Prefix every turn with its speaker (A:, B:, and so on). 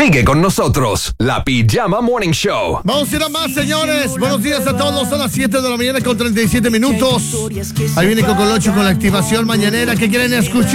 A: Sigue con nosotros, La Pijama Morning Show.
B: Vamos a ir a más, señores. Buenos días a todos. Son las 7 de la mañana con 37 minutos. Ahí viene Cocolocho con la activación mañanera. ¿Qué quieren escuchar?